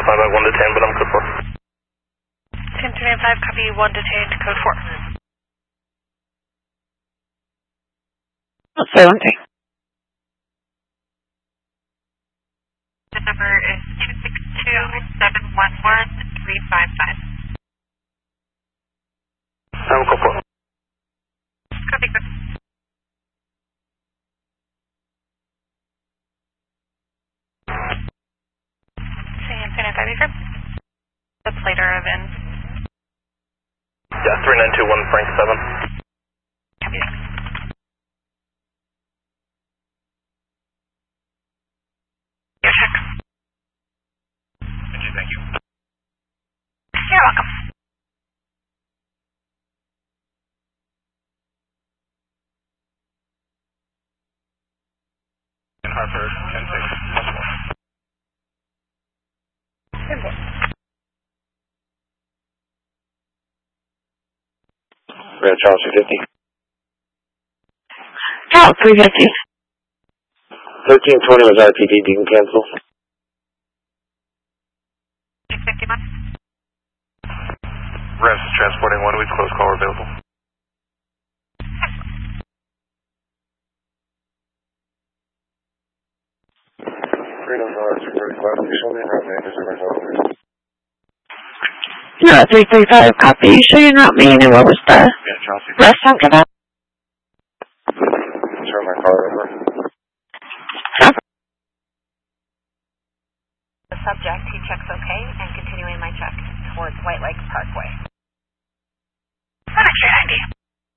5 by 1 detained, but I'm code 4. 10-395, copy 1 detained, code 4. Let's say one thing. The number is 262-711-355. I'm code 4. Copy, good. San 395, firm. That's later than. Yeah, 3921 Frank 7. Copy. Your check. Thank you. You're welcome. In Hartford, 10-6. We're at Charles 250. Charles 350. 1320 was RTD. You can cancel. 651. Rams is transporting 1 week, close call available. Freedom North 235. You show me how many is over. No, 335, copy. You sure you're not mean? And what was the Yeah, Charles 250. restaurant give up? Turn my car over. The subject, he checks okay, and continuing my check towards White Lake Parkway.